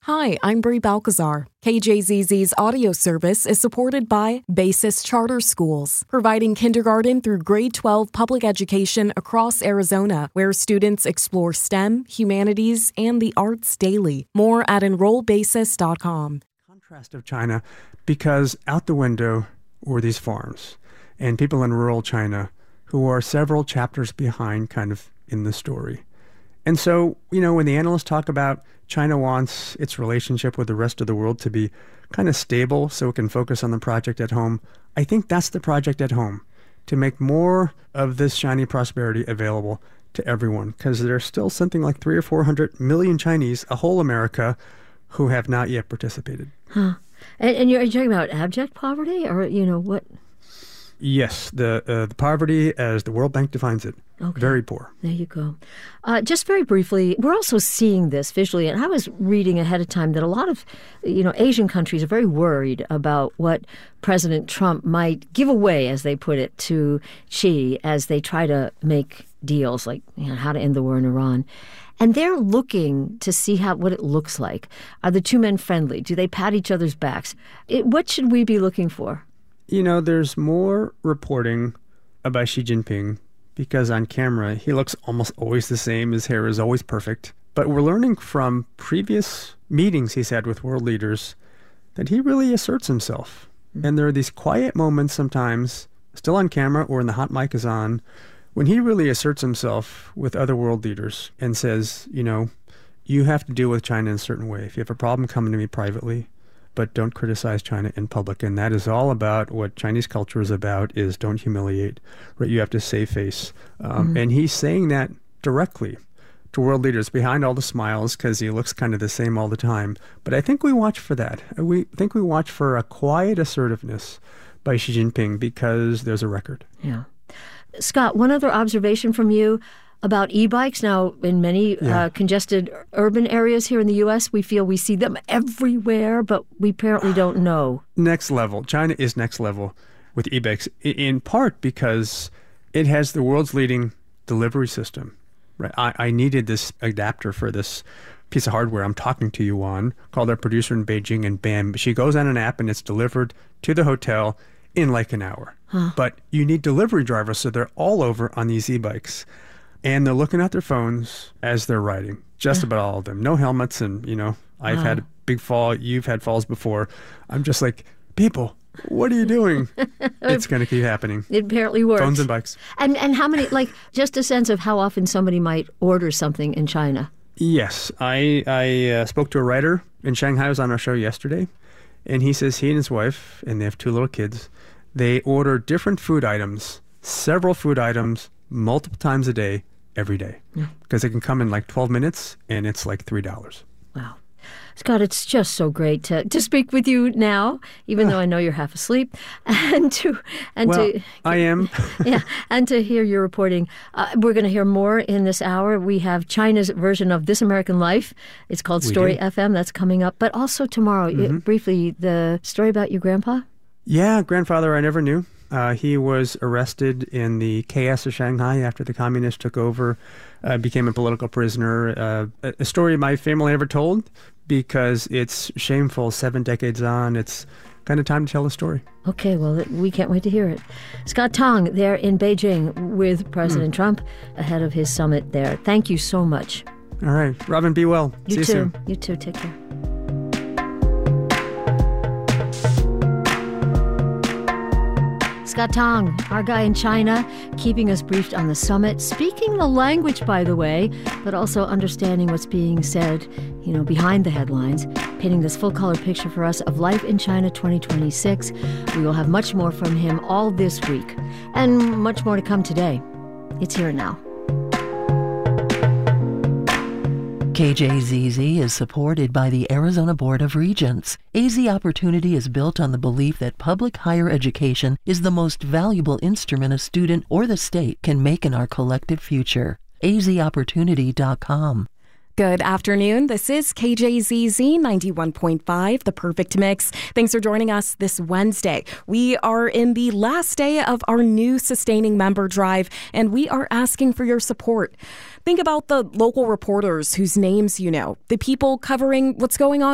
Hi, I'm Brie Balcazar. KJZZ's audio service is supported by Basis Charter Schools, providing kindergarten through grade 12 public education across Arizona, where students explore STEM, humanities, and the arts daily. More at enrollbasis.com. Contrast of China, because out the window were these farms and people in rural China who are several chapters behind kind of in the story. And so, when the analysts talk about China wants its relationship with the rest of the world to be kind of stable so it can focus on the project at home, I think that's the project at home, to make more of this shiny prosperity available to everyone, because there's still something like 300 or 400 million Chinese, a whole America, who have not yet participated. Huh. And you're talking about abject poverty, or, what? Yes, the poverty as the World Bank defines it. Okay. Very poor. There you go. Just very briefly, we're also seeing this visually, and I was reading ahead of time that a lot of, Asian countries are very worried about what President Trump might give away, as they put it, to Xi as they try to make deals like how to end the war in Iran. And they're looking to see what it looks like. Are the two men friendly? Do they pat each other's backs? What should we be looking for? There's more reporting about Xi Jinping because on camera, he looks almost always the same. His hair is always perfect. But we're learning from previous meetings he's had with world leaders that he really asserts himself. Mm-hmm. And there are these quiet moments sometimes, still on camera or when the hot mic is on, when he really asserts himself with other world leaders and says, you have to deal with China in a certain way. If you have a problem, come to me privately, but don't criticize China in public. And that is all about what Chinese culture is about, is don't humiliate, right? You have to save face. And he's saying that directly to world leaders behind all the smiles because he looks kind of the same all the time. But I think we watch for that. We think we watch for a quiet assertiveness by Xi Jinping because there's a record. Yeah. Scott, one other observation from you about e-bikes. Now, in many congested urban areas here in the U.S., we feel we see them everywhere, but we apparently don't know. Next level. China is next level with e-bikes, in part because it has the world's leading delivery system. Right? I needed this adapter for this piece of hardware I'm talking to you on, called our producer in Beijing, and bam, she goes on an app and it's delivered to the hotel in like an hour. Huh. But you need delivery drivers, so they're all over on these e-bikes. And they're looking at their phones as they're riding, just about all of them. No helmets, and, I've had a big fall. You've had falls before. I'm just like, people, what are you doing? It's going to keep happening. It apparently works. Phones and bikes. And how many, just a sense of how often somebody might order something in China? Yes. I spoke to a writer in Shanghai. I was on our show yesterday. And he says he and his wife, and they have 2 little kids, they order different food items, several food items, multiple times a day, every day. Because it can come in 12 minutes, and it's $3. Wow. Scott, it's just so great to speak with you now, even though I know you're half asleep, I am. Yeah, and to hear your reporting. We're going to hear more in this hour. We have China's version of This American Life. It's called Story FM. That's coming up. But also tomorrow, briefly, the story about your grandpa? Yeah, grandfather I never knew. He was arrested in the chaos of Shanghai after the communists took over, became a political prisoner. A story my family never told because it's shameful 7 decades on. It's kind of time to tell the story. Okay, well, we can't wait to hear it. Scott Tong there in Beijing with President Trump ahead of his summit there. Thank you so much. All right. Robin, be well. See you soon. You too. Take care. Scott Tong, our guy in China, keeping us briefed on the summit, speaking the language, by the way, but also understanding what's being said, behind the headlines, painting this full-color picture for us of life in China 2026. We will have much more from him all this week, and much more to come today. It's here now. KJZZ is supported by the Arizona Board of Regents. AZ Opportunity is built on the belief that public higher education is the most valuable instrument a student or the state can make in our collective future. azopportunity.com. Good afternoon. This is KJZZ 91.5, The Perfect Mix. Thanks for joining us this Wednesday. We are in the last day of our new Sustaining Member Drive, and we are asking for your support. Think about the local reporters whose names you know, the people covering what's going on